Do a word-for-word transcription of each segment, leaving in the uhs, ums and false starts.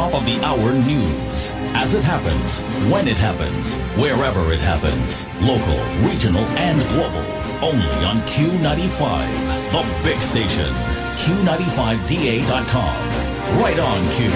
top of the hour news. As it happens, when it happens, wherever it happens. Local, regional, and global. Only on Q ninety-five, the big station. Q ninety-five D A dot com. Right on Q.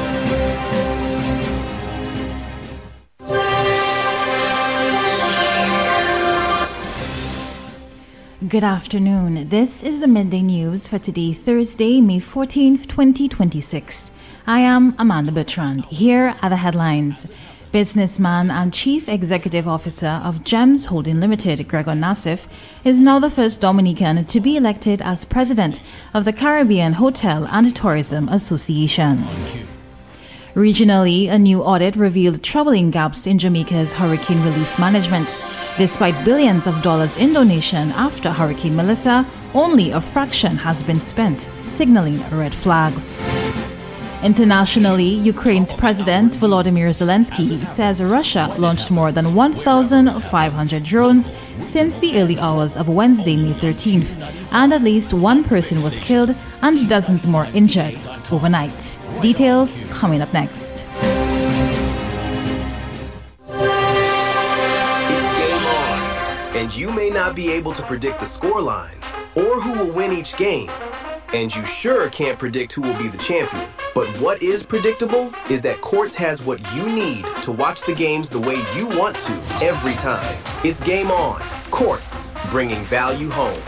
Good afternoon. This is the midday news for today, Thursday, May fourteenth, twenty twenty-six. I am Amanda Bertrand. Here are the headlines. Businessman and Chief Executive Officer of GEMS Holding Limited, Gregor Nassif, is now the first Dominican to be elected as President of the Caribbean Hotel and Tourism Association. Regionally, a new audit revealed troubling gaps in Jamaica's hurricane relief management. Despite billions of dollars in donation after Hurricane Melissa, only a fraction has been spent, signaling red flags. Internationally, Ukraine's President Volodymyr Zelensky says Russia launched more than one thousand five hundred drones since the early hours of Wednesday, May thirteenth, and at least one person was killed and dozens more injured overnight. Details coming up next. And you may not be able to predict the scoreline or who will win each game. And you sure can't predict who will be the champion. But what is predictable is that Quartz has what you need to watch the games the way you want to every time. It's game on. Quartz, bringing value home.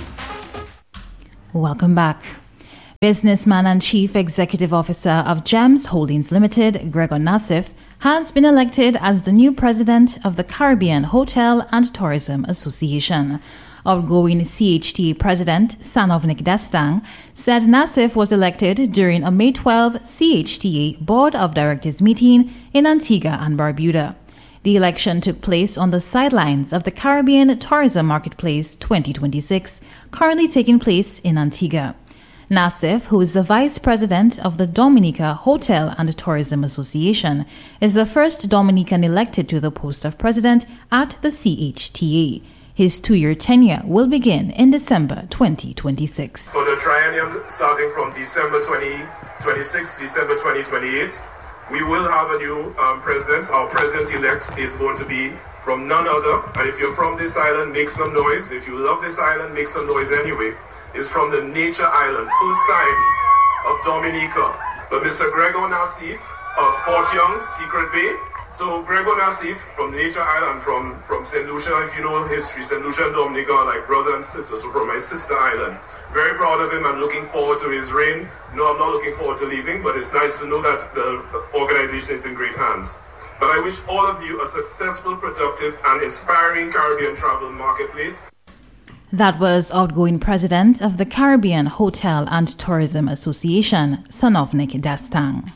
Welcome back. Businessman and Chief Executive Officer of GEMS Holdings Limited, Gregor Nassif, has been elected as the new president of the Caribbean Hotel and Tourism Association. Outgoing C H T A President Sanovnik Destang said Nassif was elected during a May twelfth C H T A Board of Directors meeting in Antigua and Barbuda. The election took place on the sidelines of the Caribbean Tourism Marketplace twenty twenty-six, currently taking place in Antigua. Nassif, who is the vice president of the Dominica Hotel and Tourism Association, is the first Dominican elected to the post of president at the C H T A. His two-year tenure will begin in December twenty twenty-six. For the triennium starting from December twenty twenty-six, December twenty twenty-eight, we will have a new um, president. Our president-elect is going to be from none other. And if you're from this island, make some noise. If you love this island, make some noise anyway. Is from the Nature Island, first time of Dominica. But Mister Gregor Nassif of Fort Young, Secret Bay. So Gregor Nassif from the Nature Island, from, from Saint Lucia, if you know history, Saint Lucia and Dominica are like brother and sister, so from my sister island. Very proud of him and looking forward to his reign. No, I'm not looking forward to leaving, but it's nice to know that the organization is in great hands. But I wish all of you a successful, productive, and inspiring Caribbean travel marketplace. That was outgoing president of the Caribbean Hotel and Tourism Association, Sanovnik Destang.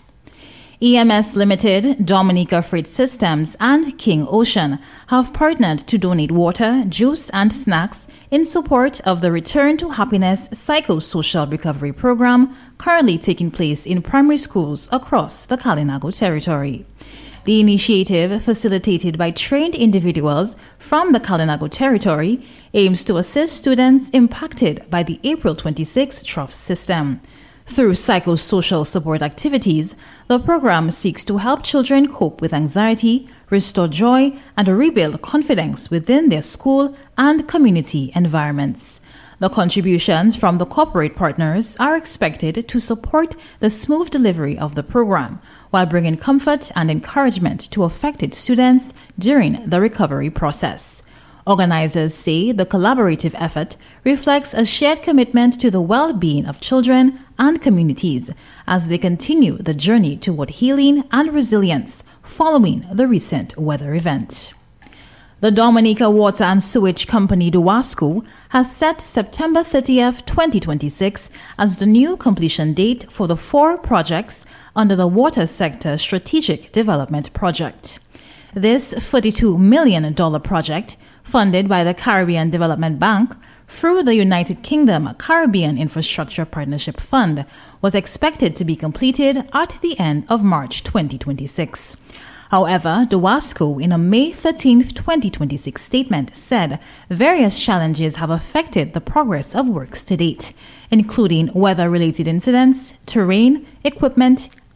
E M S Limited, Dominica Freight Systems, and King Ocean have partnered to donate water, juice, and snacks in support of the Return to Happiness Psychosocial Recovery Program currently taking place in primary schools across the Kalinago territory. The initiative, facilitated by trained individuals from the Kalinago territory, aims to assist students impacted by the April twenty-sixth trough system. Through psychosocial support activities, the program seeks to help children cope with anxiety, restore joy, and rebuild confidence within their school and community environments. The contributions from the corporate partners are expected to support the smooth delivery of the program, while bringing comfort and encouragement to affected students during the recovery process. Organizers say the collaborative effort reflects a shared commitment to the well-being of children and communities as they continue the journey toward healing and resilience following the recent weather event. The Dominica Water and Sewage Company, DOWASCO, has set September thirtieth, twenty twenty-six as the new completion date for the four projects under the Water Sector Strategic Development Project. This forty-two million dollars project, funded by the Caribbean Development Bank through the United Kingdom Caribbean Infrastructure Partnership Fund, was expected to be completed at the end of March twenty twenty-six. However, DOWASCO, in a May thirteenth, twenty twenty-six statement, said various challenges have affected the progress of works to date, including weather-related incidents, terrain, equipment,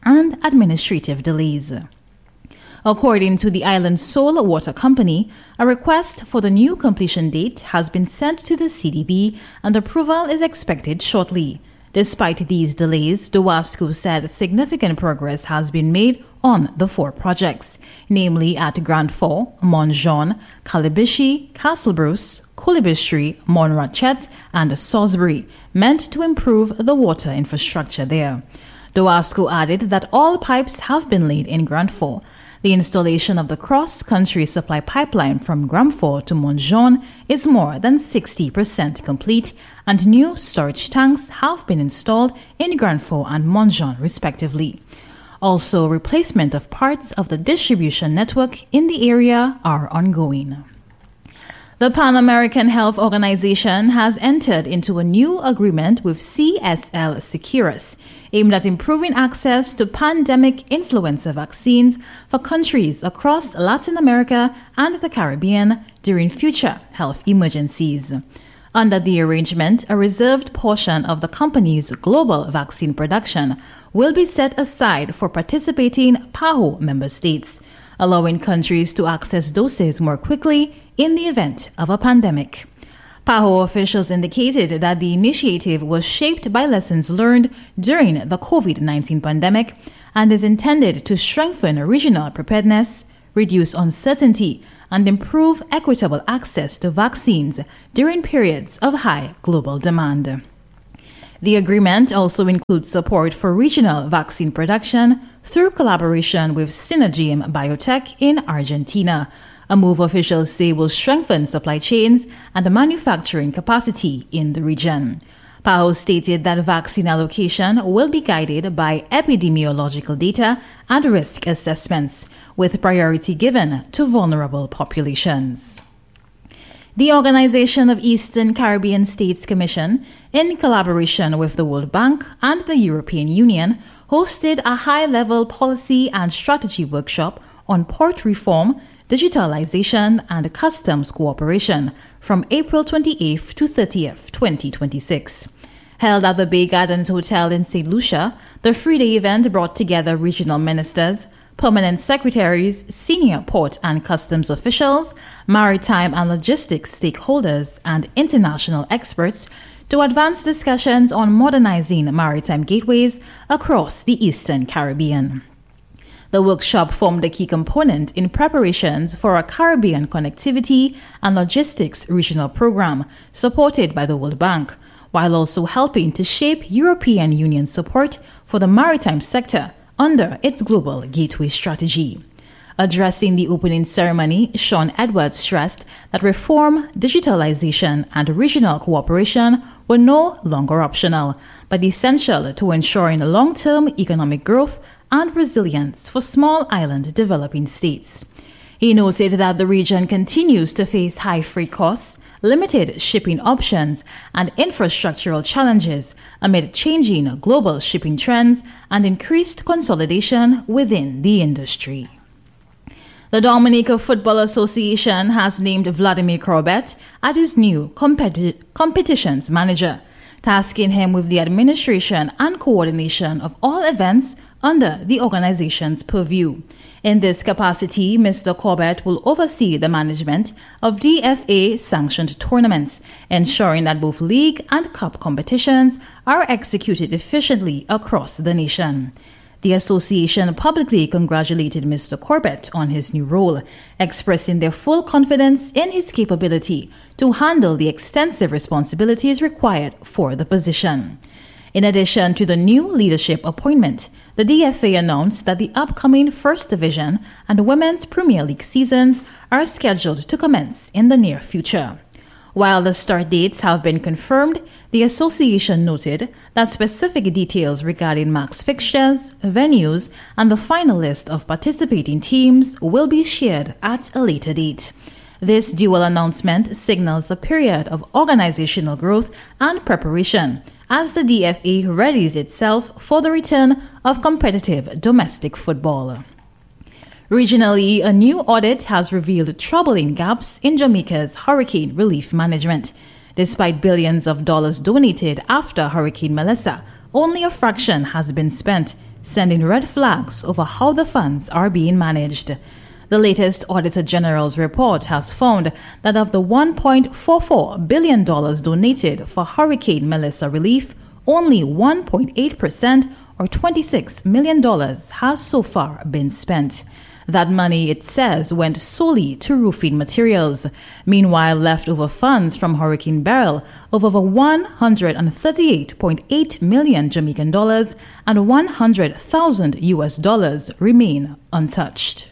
and administrative delays. According to the Island Soul Water Company, a request for the new completion date has been sent to the C D B and approval is expected shortly. Despite these delays, DOWASCO said significant progress has been made on the four projects, namely at Grand Fort, Mont Jean, Calibishi, Castle Bruce, Coolibistry, Montrachet, and Salisbury, meant to improve the water infrastructure there. DOWASCO added that all pipes have been laid in Grand Fort. The installation of the cross-country supply pipeline from Grand Fort to Mont Jean is more than sixty percent complete, and new storage tanks have been installed in Grand Fort and Mont Jean, respectively. Also, replacement of parts of the distribution network in the area are ongoing. The Pan American Health Organization has entered into a new agreement with C S L Seqirus, aimed at improving access to pandemic influenza vaccines for countries across Latin America and the Caribbean during future health emergencies. Under the arrangement, a reserved portion of the company's global vaccine production will be set aside for participating PAHO member states, allowing countries to access doses more quickly in the event of a pandemic. PAHO officials indicated that the initiative was shaped by lessons learned during the COVID nineteen pandemic and is intended to strengthen regional preparedness, reduce uncertainty, and improve equitable access to vaccines during periods of high global demand. The agreement also includes support for regional vaccine production through collaboration with Synergium Biotech in Argentina, a move officials say will strengthen supply chains and manufacturing capacity in the region. PAHO stated that vaccine allocation will be guided by epidemiological data and risk assessments, with priority given to vulnerable populations. The Organization of Eastern Caribbean States Commission, in collaboration with the World Bank and the European Union, hosted a high-level policy and strategy workshop on port reform, digitalization, and customs cooperation from April twenty-eighth to thirtieth, twenty twenty-six. Held at the Bay Gardens Hotel in Saint Lucia, the three-day event brought together regional ministers, permanent secretaries, senior port and customs officials, maritime and logistics stakeholders, and international experts to advance discussions on modernizing maritime gateways across the Eastern Caribbean. The workshop formed a key component in preparations for a Caribbean connectivity and logistics regional program supported by the World Bank, while also helping to shape European Union support for the maritime sector under its Global Gateway Strategy. Addressing the opening ceremony, Sean Edwards stressed that reform, digitalization, and regional cooperation were no longer optional, but essential to ensuring long-term economic growth and resilience for small island developing states. He noted that the region continues to face high freight costs, limited shipping options, and infrastructural challenges amid changing global shipping trends and increased consolidation within the industry. The Dominica Football Association has named Vladimir Corbett as its new competi- competitions manager, tasking him with the administration and coordination of all events under the organization's purview. In this capacity, Mister Corbett will oversee the management of D F A-sanctioned tournaments, ensuring that both league and cup competitions are executed efficiently across the nation. The association publicly congratulated Mister Corbett on his new role, expressing their full confidence in his capability to handle the extensive responsibilities required for the position. In addition to the new leadership appointment, the D F A announced that the upcoming First Division and Women's Premier League seasons are scheduled to commence in the near future. While the start dates have been confirmed, the association noted that specific details regarding max fixtures, venues, and the final list of participating teams will be shared at a later date. This dual announcement signals a period of organizational growth and preparation as the D F A readies itself for the return of competitive domestic football. Regionally, a new audit has revealed troubling gaps in Jamaica's hurricane relief management. Despite billions of dollars donated after Hurricane Melissa, only a fraction has been spent, sending red flags over how the funds are being managed. The latest Auditor General's report has found that of the one point four four billion dollars donated for Hurricane Melissa relief, only one point eight percent or twenty-six million dollars has so far been spent. That money, it says, went solely to roofing materials. Meanwhile, leftover funds from Hurricane Beryl of over one hundred thirty-eight point eight million Jamaican dollars and one hundred thousand U S dollars remain untouched.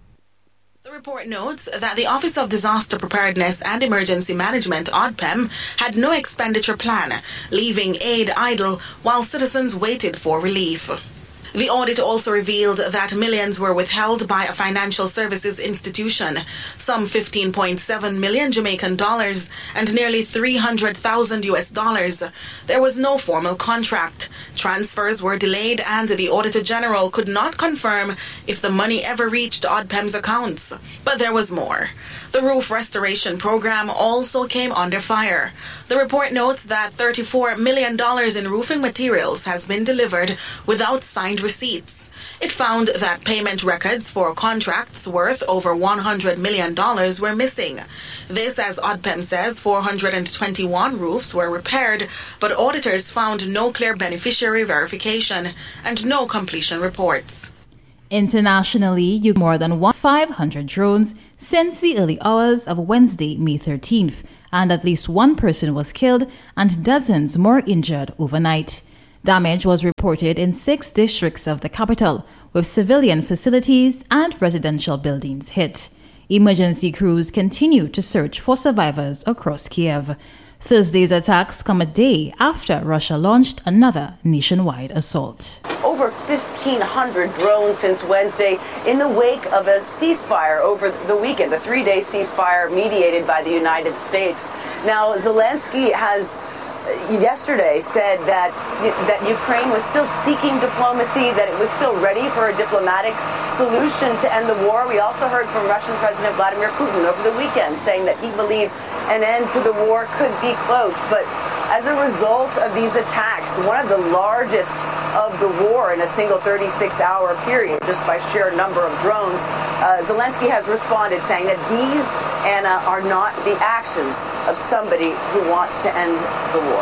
The report notes that the Office of Disaster Preparedness and Emergency Management, O D P E M, had no expenditure plan, leaving aid idle while citizens waited for relief. The audit also revealed that millions were withheld by a financial services institution, some fifteen point seven million Jamaican dollars and nearly three hundred thousand U S dollars. There was no formal contract. Transfers were delayed and the Auditor General could not confirm if the money ever reached O D P E M's accounts. But there was more. The roof restoration program also came under fire. The report notes that thirty-four million dollars in roofing materials has been delivered without signed receipts. It found that payment records for contracts worth over one hundred million dollars were missing. This, as O D P E M says, four hundred twenty-one roofs were repaired, but auditors found no clear beneficiary verification and no completion reports. Internationally, you more than five hundred drones since the early hours of Wednesday, May thirteenth, and at least one person was killed and dozens more injured overnight. Damage was reported in six districts of the capital, with civilian facilities and residential buildings hit. Emergency crews continue to search for survivors across Kiev. Thursday's attacks come a day after Russia launched another nationwide assault. Over fifteen hundred drones since Wednesday in the wake of a ceasefire over the weekend, a three-day ceasefire mediated by the United States. Now, Zelensky has yesterday said that that Ukraine was still seeking diplomacy, that it was still ready for a diplomatic solution to end the war. We also heard from Russian President Vladimir Putin over the weekend saying that he believed an end to the war could be close. But as a result of these attacks, one of the largest of the war in a single thirty-six hour period, just by sheer number of drones, uh, Zelensky has responded saying that these, Anna, are not the actions of somebody who wants to end the war.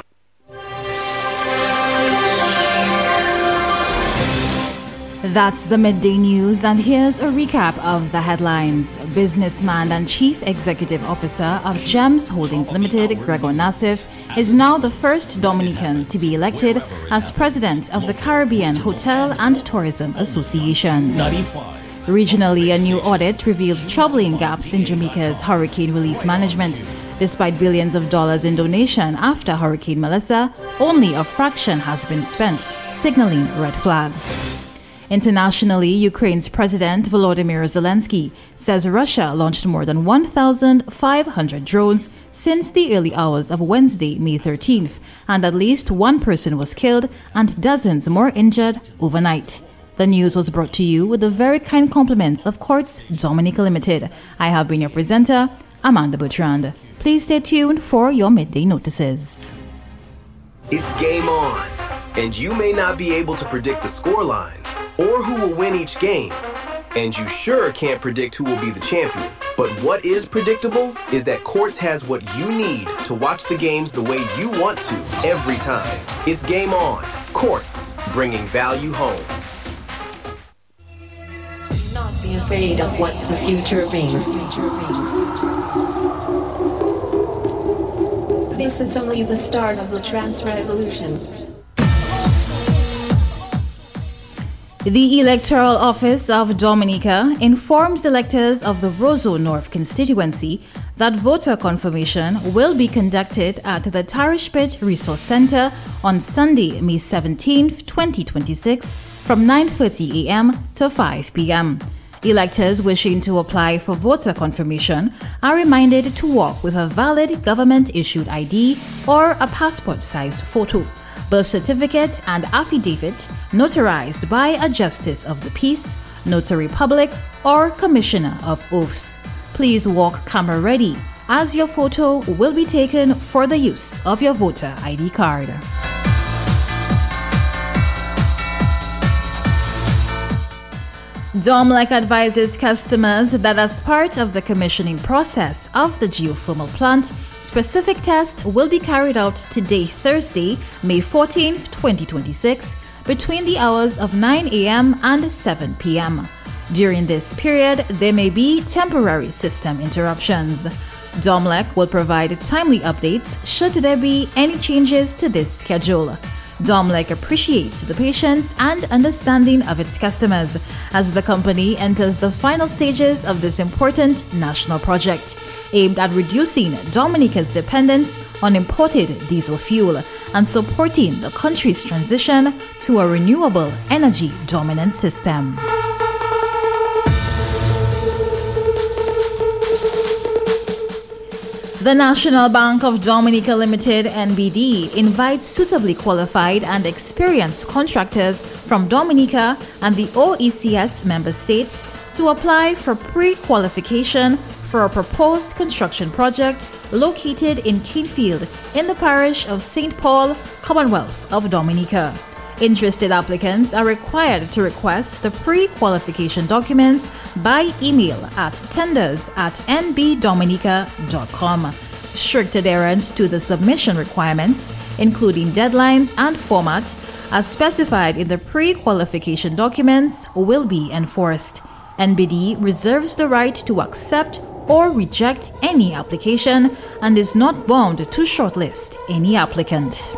That's the midday news, and here's a recap of the headlines. Businessman and Chief Executive Officer of GEMS Holdings Limited, Gregor Nassif, is now the first Dominican to be elected as president of the Caribbean Hotel and Tourism Association. Regionally, a new audit revealed troubling gaps in Jamaica's hurricane relief management. Despite billions of dollars in donation after Hurricane Melissa, only a fraction has been spent, signaling red flags. Internationally, Ukraine's President Volodymyr Zelensky says Russia launched more than one thousand five hundred drones since the early hours of Wednesday, May thirteenth, and at least one person was killed and dozens more injured overnight. The news was brought to you with the very kind compliments of Quartz Dominica Limited. I have been your presenter, Amanda Bertrand. Please stay tuned for your midday notices. It's game on, and you may not be able to predict the scoreline or who will win each game, and you sure can't predict who will be the champion. But what is predictable is that Quartz has what you need to watch the games the way you want to every time. It's game on. Quartz, bringing value home. Do not be afraid of what the future brings. This is only the start of the trans revolution. The Electoral Office of Dominica informs electors of the Roseau North constituency that voter confirmation will be conducted at the Tarishpet Resource Center on Sunday, May seventeenth, twenty twenty-six from nine thirty a.m. to five p.m. Electors wishing to apply for voter confirmation are reminded to walk with a valid government-issued I D or a passport-sized photo, birth certificate and affidavit notarized by a Justice of the Peace, Notary Public, or Commissioner of Oaths. Please walk camera ready, as your photo will be taken for the use of your voter I D card. Domlec advises customers that as part of the commissioning process of the geothermal plant, specific tests will be carried out today, Thursday, May fourteenth, twenty twenty-six, between the hours of nine a.m. and seven p.m. During this period, there may be temporary system interruptions. Domlec will provide timely updates should there be any changes to this schedule. Domlec appreciates the patience and understanding of its customers as the company enters the final stages of this important national project aimed at reducing Dominica's dependence on imported diesel fuel and supporting the country's transition to a renewable energy dominant system. The National Bank of Dominica Limited, N B D, invites suitably qualified and experienced contractors from Dominica and the O E C S member states to apply for pre-qualification for a proposed construction project located in Kingfield in the parish of Saint Paul, Commonwealth of Dominica. Interested applicants are required to request the pre-qualification documents by email at tenders at n b dominica dot com. Strict adherence to the submission requirements, including deadlines and format, as specified in the pre-qualification documents, will be enforced. N B D reserves the right to accept or reject any application and is not bound to shortlist any applicant.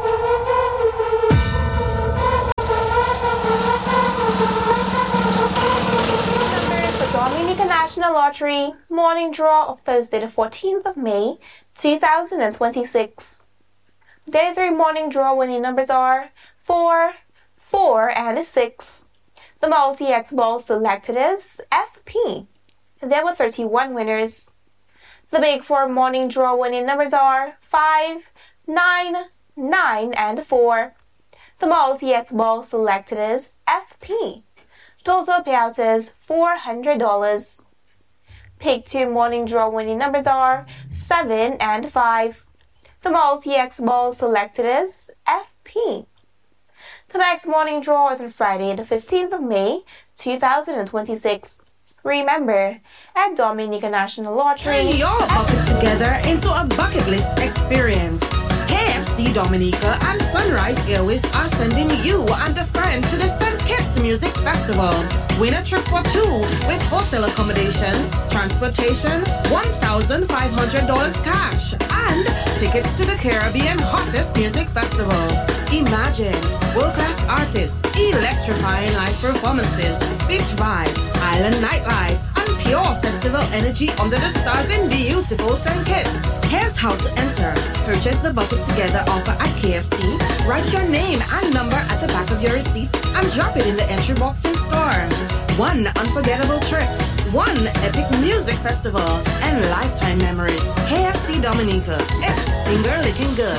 National Lottery morning draw of Thursday the fourteenth of May two thousand twenty-six. Day three morning draw winning numbers are four, four, and six. The multi-X ball selected is F P. There were thirty-one winners. The Big Four morning draw winning numbers are five, nine, nine, and four. The multi-X ball selected is F P. Total payout is four hundred dollars. Pick two morning draw winning numbers are seven and five. The multi-X ball selected is F P. The next morning draw is on Friday, the fifteenth of May, two thousand twenty-six. Remember, at Dominica National Lottery, turn your bucket together into a bucket list experience. K F C Dominica and Sunrise Airways are sending you and a friend to the Saint Kitts Music Festival. Win a trip for two with hotel accommodations, transportation, one thousand five hundred dollars cash, and tickets to the Caribbean hottest music festival. Imagine world-class artists, electrifying live performances, beach vibes, island nightlife, and pure festival energy under the stars in beautiful Saint Kitts. Here's how to enter. Purchase the bucket together offer at K F C, write your name and number at the back of your receipt, and drop it in the entry box in store. One unforgettable trip, one epic music festival, and lifetime memories. K F C Dominica, it's finger licking good.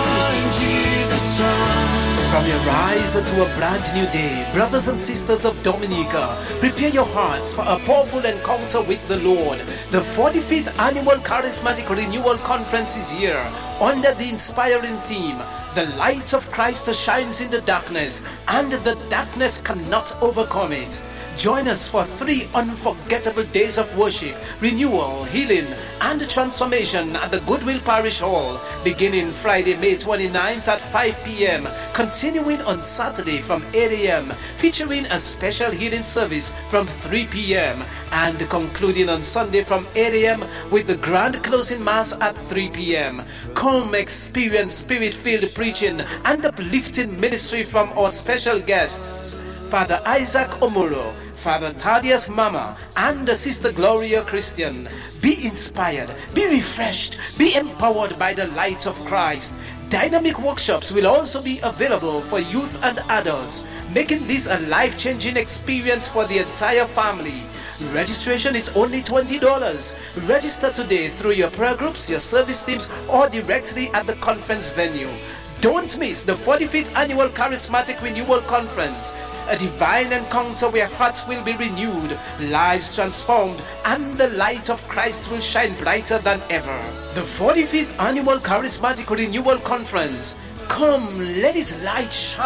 From your rise to a brand new day, brothers and sisters of Dominica, prepare your hearts for a powerful encounter with the Lord. The forty-fifth Annual Charismatic Renewal Conference is here under the inspiring theme, The Light of Christ Shines in the Darkness, and the darkness cannot overcome it. Join us for three unforgettable days of worship, renewal, healing, and transformation at the Goodwill Parish Hall, beginning Friday, May twenty-ninth at five p.m., continuing on Saturday from eight a.m., featuring a special healing service from three p.m., and concluding on Sunday from eight a.m. with the grand closing mass at three p.m. Come experience spirit-filled preaching and uplifting ministry from our special guests, Father Isaac Omoro, Father Thaddeus Mama, and Sister Gloria Christian. Be inspired, be refreshed, be empowered by the light of Christ. Dynamic workshops will also be available for youth and adults, making this a life-changing experience for the entire family. Registration is only twenty dollars. Register today through your prayer groups, your service teams, or directly at the conference venue. Don't miss the forty-fifth Annual Charismatic Renewal Conference, a divine encounter where hearts will be renewed, lives transformed, and the light of Christ will shine brighter than ever. The forty-fifth Annual Charismatic Renewal Conference. Come, let His light shine.